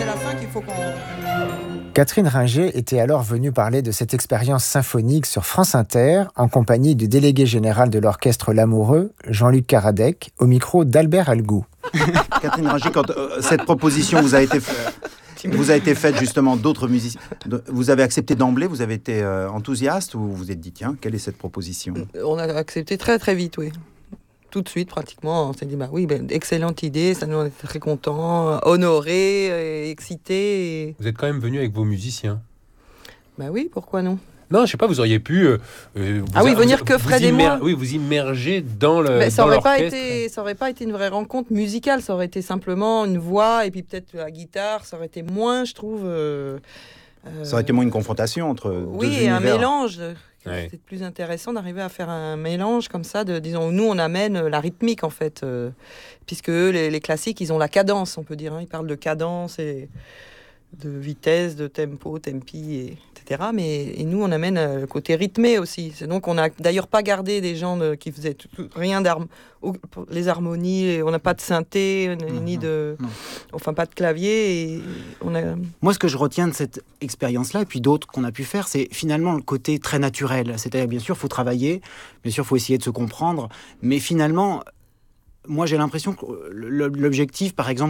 c'est la fin qu'il faut qu'on... Catherine Ringer était alors venue parler de cette expérience symphonique sur France Inter, en compagnie du délégué général de l'orchestre L'Amoureux, Jean-Luc Karadec, au micro d'Albert Algou. Catherine Ringer, quand cette proposition vous a été faite justement d'autres musiciens, vous avez accepté d'emblée, vous avez été enthousiaste ou vous vous êtes dit tiens, quelle est cette proposition ? On a accepté très très vite, oui. Tout de suite, pratiquement, on s'est dit, excellente idée, ça nous on était très contents, honorés, excités. Vous êtes quand même venu avec vos musiciens. Oui, pourquoi non ? Non, je sais pas, vous auriez pu... venir que Fred et moi. Oui, vous immerger dans ça aurait l'orchestre. Ça aurait pas été une vraie rencontre musicale, ça aurait été simplement une voix et puis peut-être la guitare, ça aurait été moins, je trouve... Ça aurait été moins une confrontation entre deux univers. Oui, un mélange. Ouais. C'est plus intéressant d'arriver à faire un mélange comme ça. Disons, nous, on amène la rythmique, en fait. Puisque les classiques, ils ont la cadence, on peut dire. Ils parlent de cadence et de vitesse, de tempo, tempi, etc. Et nous, on amène le côté rythmé aussi. C'est donc, on n'a d'ailleurs pas gardé des gens qui faisaient rien les harmonies. On n'a pas de synthé, ni de... Enfin, pas de clavier. Moi, ce que je retiens de cette expérience-là, et puis d'autres qu'on a pu faire, c'est finalement le côté très naturel. C'est-à-dire, bien sûr, il faut travailler, bien sûr, il faut essayer de se comprendre, mais finalement... Moi, j'ai l'impression que l'objectif, par exemple,